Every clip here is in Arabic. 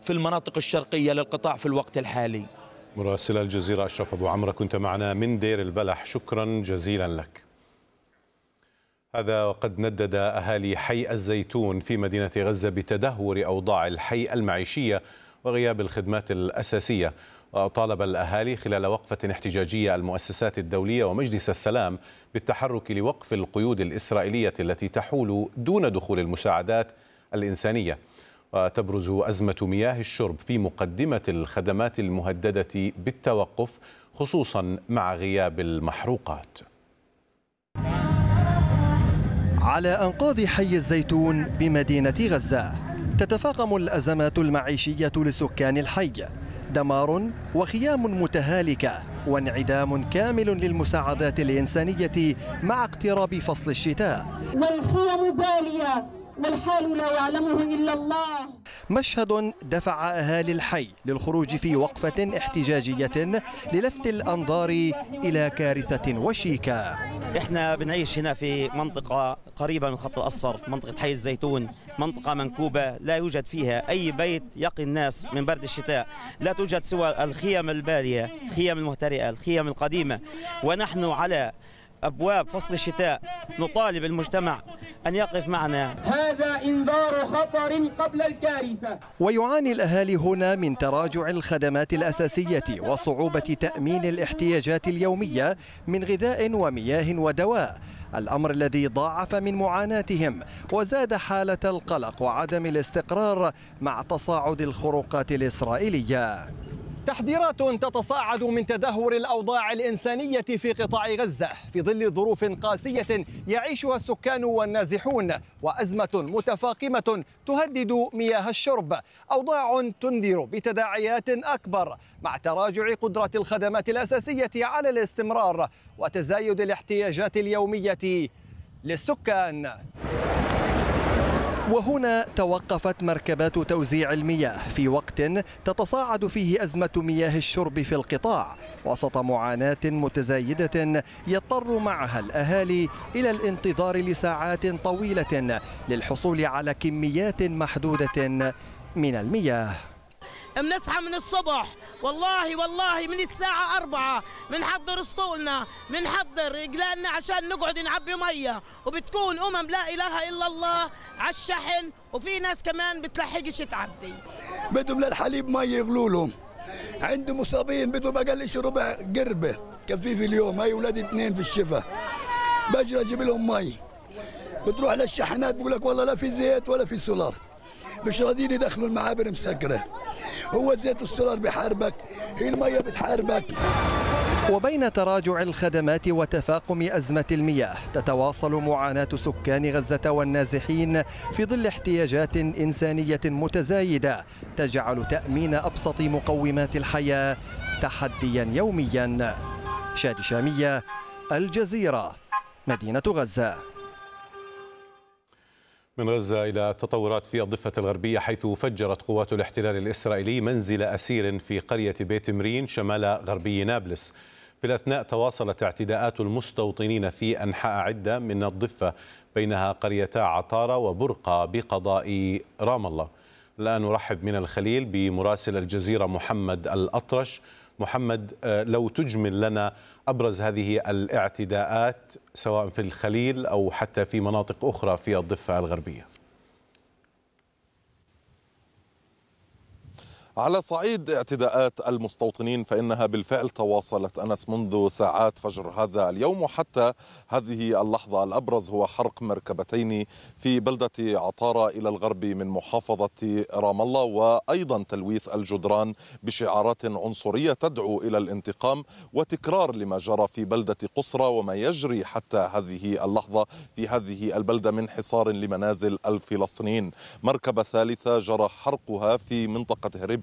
في المناطق الشرقية للقطاع في الوقت الحالي. مراسل الجزيرة أشرف أبو عمرو كنت معنا من دير البلح، شكرا جزيلا لك. هذا وقد ندد أهالي حي الزيتون في مدينة غزة بتدهور أوضاع الحي المعيشية وغياب الخدمات الأساسية. وطالب الأهالي خلال وقفة احتجاجية المؤسسات الدولية ومجلس السلام بالتحرك لوقف القيود الإسرائيلية التي تحول دون دخول المساعدات الإنسانية. وتبرز أزمة مياه الشرب في مقدمة الخدمات المهددة بالتوقف، خصوصا مع غياب المحروقات. على أنقاض حي الزيتون بمدينة غزة تتفاقم الأزمات المعيشية لسكان الحي، دمار وخيام متهالكة وانعدام كامل للمساعدات الإنسانية مع اقتراب فصل الشتاء. والخيم بالية والحال لا يعلمه إلا الله. مشهد دفع أهالي الحي للخروج في وقفة احتجاجية للفت الأنظار إلى كارثة وشيكة. احنا بنعيش هنا في منطقة قريبة من الخط الأصفر، في منطقة حي الزيتون، منطقة منكوبة لا يوجد فيها أي بيت يقي الناس من برد الشتاء، لا توجد سوى الخيم البالية، الخيم المهترئة، الخيم القديمة، ونحن على أبواب فصل الشتاء نطالب المجتمع أن يقف معنا. هذا إنذار خطر قبل الكارثة. ويعاني الأهالي هنا من تراجع الخدمات الأساسية وصعوبة تأمين الاحتياجات اليومية من غذاء ومياه ودواء، الأمر الذي ضاعف من معاناتهم وزاد حالة القلق وعدم الاستقرار مع تصاعد الخروقات الإسرائيلية. تحذيرات تتصاعد من تدهور الأوضاع الإنسانية في قطاع غزة في ظل ظروف قاسية يعيشها السكان والنازحون، وأزمة متفاقمة تهدد مياه الشرب، أوضاع تنذر بتداعيات أكبر مع تراجع قدرة الخدمات الأساسية على الاستمرار وتزايد الاحتياجات اليومية للسكان. وهنا توقفت مركبات توزيع المياه في وقت تتصاعد فيه أزمة مياه الشرب في القطاع وسط معاناة متزايدة يضطر معها الأهالي إلى الانتظار لساعات طويلة للحصول على كميات محدودة من المياه. بنصحى من الصبح والله من الساعة 4 بنحضر اسطولنا، بنحضر اقلالنا عشان نقعد نعبي مية، وبتكون لا إله إلا الله على الشحن، وفي ناس كمان بتلحقش تعبي. بدهم للحليب مية يغلوا لهم، عندهم مصابين بدهم أقلش ربع قربة كفي في اليوم، هاي أولاد 2 في الشفا، بجري أجيب لهم مي، بتروح للشحنات بقول لك والله لا في زيت ولا في سولار، مش راضيين يدخلوا المعابر مسكرة، هو الزيت والسولار بحاربك، هي المية بتحاربك. وبين تراجع الخدمات وتفاقم أزمة المياه تتواصل معاناة سكان غزة والنازحين في ظل احتياجات إنسانية متزايدة تجعل تأمين أبسط مقومات الحياة تحديا يوميا. شادي شامية، الجزيرة، مدينة غزة. من غزة إلى التطورات في الضفة الغربية، حيث فجرت قوات الاحتلال الإسرائيلي منزل أسير في قرية بيت مرين شمال غربي نابلس. في الأثناء تواصلت اعتداءات المستوطنين في أنحاء عدة من الضفة، بينها قريتا عطارة وبرقة بقضاء رام الله. الآن نرحب من الخليل بمراسل الجزيرة محمد الأطرش. محمد، لو تجمل لنا أبرز هذه الاعتداءات سواء في الخليل أو حتى في مناطق أخرى في الضفة الغربية. على صعيد اعتداءات المستوطنين فإنها بالفعل تواصلت أنس منذ ساعات فجر هذا اليوم وحتى هذه اللحظة. الأبرز هو حرق مركبتين في بلدة عطارة إلى الغرب من محافظة رام الله، وأيضا تلويث الجدران بشعارات عنصرية تدعو إلى الانتقام وتكرار لما جرى في بلدة قصرى وما يجري حتى هذه اللحظة في هذه البلدة من حصار لمنازل الفلسطينيين. مركبة ثالثة جرى حرقها في منطقة هربت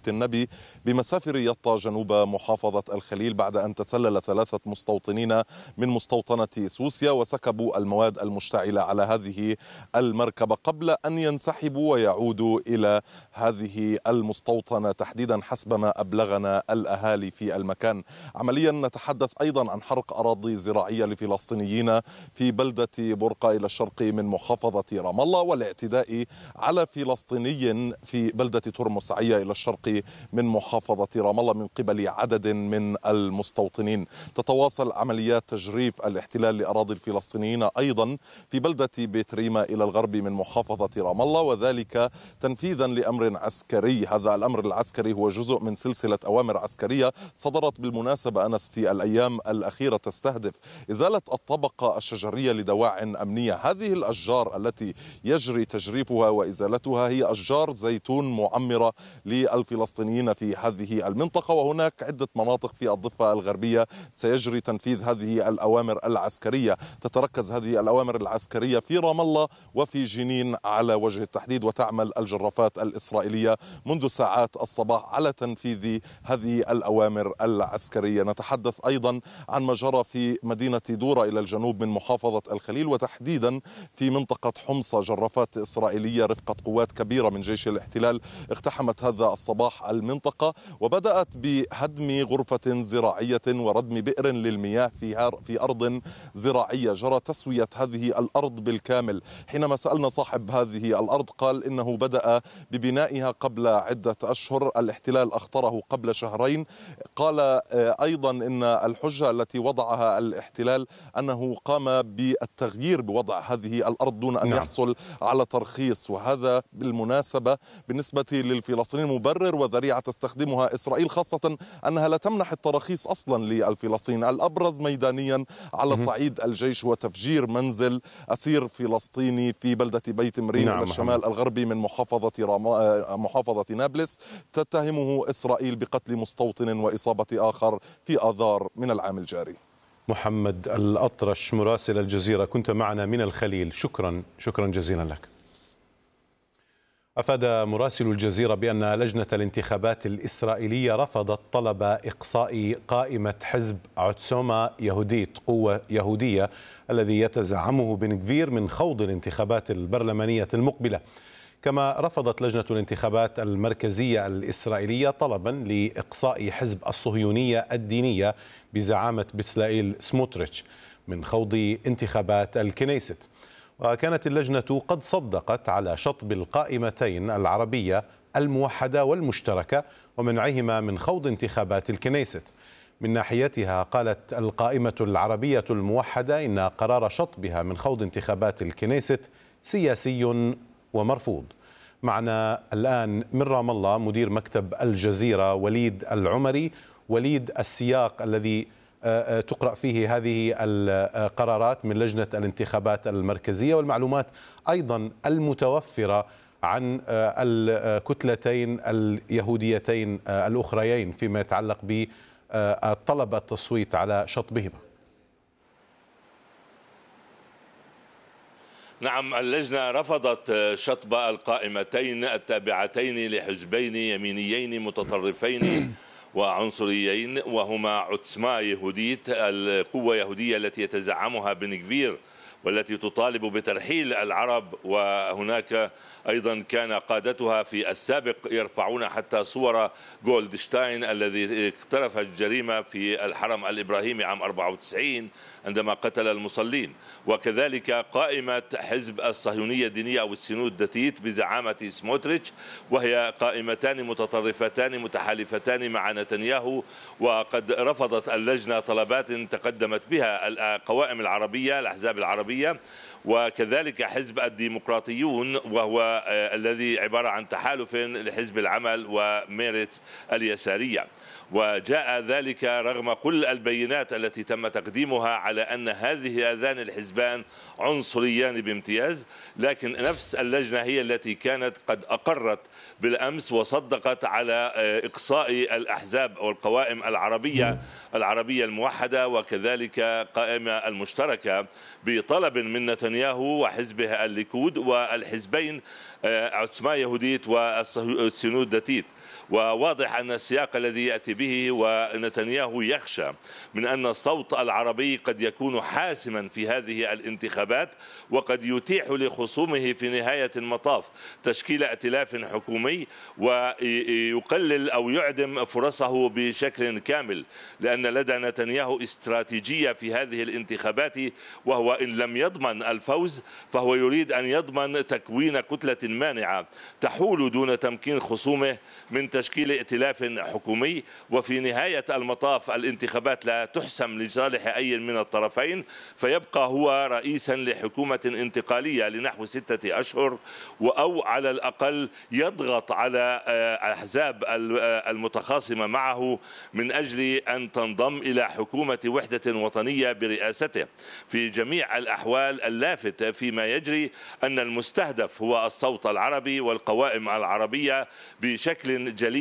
بيت النبي بمسافر يطا جنوب محافظة الخليل، بعد أن تسلل 3 مستوطنين من مستوطنة سوسيا وسكبوا المواد المشتعلة على هذه المركبة قبل أن ينسحبوا ويعودوا إلى هذه المستوطنة تحديدا حسب ما أبلغنا الأهالي في المكان. عمليا نتحدث أيضا عن حرق أراضي زراعية لفلسطينيين في بلدة برقة إلى الشرق من محافظة رام الله، والاعتداء على فلسطيني في بلدة ترمس عيا إلى الشرق من محافظة رام الله من قبل عدد من المستوطنين. تتواصل عمليات تجريف الاحتلال لأراضي الفلسطينيين أيضا في بلدة بيت ريما إلى الغرب من محافظة رام الله، وذلك تنفيذا لأمر عسكري. هذا الأمر العسكري هو جزء من سلسلة أوامر عسكرية صدرت بالمناسبة أنس في الأيام الأخيرة تستهدف إزالة الطبقة الشجرية لدواع أمنية. هذه الأشجار التي يجري تجريفها وإزالتها هي أشجار زيتون معمرة للفلسطينيين في هذه المنطقة، وهناك عدة مناطق في الضفة الغربية سيجري تنفيذ هذه الأوامر العسكرية. تتركز هذه الأوامر العسكرية في رام الله وفي جنين على وجه التحديد، وتعمل الجرافات الإسرائيلية منذ ساعات الصباح على تنفيذ هذه الأوامر العسكرية. نتحدث أيضا عن ما جرى في مدينة دورة إلى الجنوب من محافظة الخليل، وتحديدا في منطقة حمصة. جرافات إسرائيلية رفقة قوات كبيرة من جيش الاحتلال اقتحمت هذا الصباح المنطقة، وبدأت بهدم غرفة زراعية وردم بئر للمياه في أرض زراعية. جرى تسوية هذه الأرض بالكامل. حينما سألنا صاحب هذه الأرض قال إنه بدأ ببنائها قبل عدة أشهر، الاحتلال أخطره قبل شهرين. قال أيضا إن الحجة التي وضعها الاحتلال أنه قام بالتغيير بوضع هذه الأرض دون أن يحصل على ترخيص، وهذا بالمناسبة بالنسبة للفلسطينيين مبرر وذريعة تستخدمها إسرائيل، خاصة أنها لا تمنح التراخيص أصلا للفلسطينيين. الأبرز ميدانيا على صعيد الجيش هو تفجير منزل أسير فلسطيني في بلدة بيت مرين إلى الشمال الغربي من محافظة نابلس، تتهمه إسرائيل بقتل مستوطن وإصابة آخر في آذار من العام الجاري. محمد الأطرش مراسل الجزيرة كنت معنا من الخليل، شكرا جزيلا لك. أفاد مراسل الجزيرة بأن لجنة الانتخابات الإسرائيلية رفضت طلب إقصاء قائمة حزب عتسوما يهوديت قوة يهودية الذي يتزعمه بن غفير من خوض الانتخابات البرلمانية المقبلة. كما رفضت لجنة الانتخابات المركزية الإسرائيلية طلبا لإقصاء حزب الصهيونية الدينية بزعامة بسلائيل سموتريتش من خوض انتخابات الكنيست. وكانت اللجنة قد صدقت على شطب القائمتين العربية الموحدة والمشتركة ومنعهما من خوض انتخابات الكنيست. من ناحيتها قالت القائمة العربية الموحدة إن قرار شطبها من خوض انتخابات الكنيست سياسي ومرفوض. معنا الآن من رام الله مدير مكتب الجزيرة وليد العمري. وليد، السياق الذي تقرأ فيه هذه القرارات من لجنة الانتخابات المركزية والمعلومات أيضا المتوفرة عن الكتلتين اليهوديتين الأخريين فيما يتعلق بطلب التصويت على شطبهما. نعم، اللجنة رفضت شطب القائمتين التابعتين لحزبين يمينيين متطرفين وعنصريين، وهما عتسما يهوديت القوة يهودية التي يتزعمها بن غفير والتي تطالب بترحيل العرب، وهناك أيضا كان قادتها في السابق يرفعون حتى صور جولدشتاين الذي اقترف الجريمة في الحرم الإبراهيمي عام 94 عندما قتل المصلين. وكذلك قائمة حزب الصهيونية الدينية أو السينود داتيت بزعامة سموتريتش، وهي قائمتان متطرفتان متحالفتان مع نتنياهو. وقد رفضت اللجنة طلبات تقدمت بها القوائم العربية الأحزاب العربية، وكذلك حزب الديمقراطيون وهو الذي عبارة عن تحالف لحزب العمل وميرتس اليسارية. وجاء ذلك رغم كل البينات التي تم تقديمها على أن هذان الحزبان عنصريان بامتياز، لكن نفس اللجنة هي التي كانت قد أقرت بالأمس وصدقت على إقصاء الأحزاب أو القوائم العربية الموحدة وكذلك قائمة المشتركة بطلب طلب من نتنياهو وحزبه الليكود والحزبين عتسما يهوديت والسنود داتيت. وواضح أن السياق الذي يأتي به ونتنياهو يخشى من أن الصوت العربي قد يكون حاسما في هذه الانتخابات، وقد يتيح لخصومه في نهاية المطاف تشكيل ائتلاف حكومي ويقلل أو يعدم فرصه بشكل كامل، لأن لدى نتنياهو استراتيجية في هذه الانتخابات، وهو إن لم يضمن الفوز فهو يريد أن يضمن تكوين كتلة مانعة تحول دون تمكين خصومه من تشكيل ائتلاف حكومي. وفي نهاية المطاف الانتخابات لا تحسم لصالح أي من الطرفين، فيبقى هو رئيسا لحكومة انتقالية لنحو 6 أشهر، أو على الأقل يضغط على الأحزاب المتخاصمة معه من أجل أن تنضم إلى حكومة وحدة وطنية برئاسته. في جميع الأحوال اللافت فيما يجري أن المستهدف هو الصوت العربي والقوائم العربية بشكل جلي